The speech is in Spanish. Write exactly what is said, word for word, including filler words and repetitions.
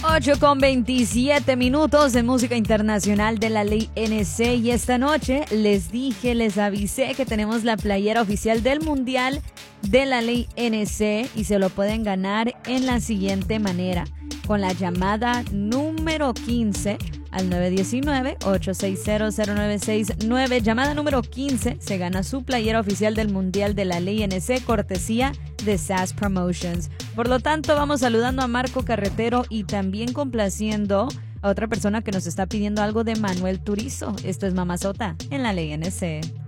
ocho con veintisiete minutos de música internacional de la ley N C. Y esta noche les dije, les avisé que tenemos la playera oficial del Mundial de la ley N C y se lo pueden ganar en la siguiente manera. Con la llamada número quince al nueve uno nueve, ocho seis cero, cero nueve seis nueve. Llamada número quince, se gana su playera oficial del Mundial de la ley N C, cortesía de S A S Promotions. Por lo tanto, vamos saludando a Marco Carretero y también complaciendo a otra persona que nos está pidiendo algo de Manuel Turizo. Esto es Mamazota en la ley N C.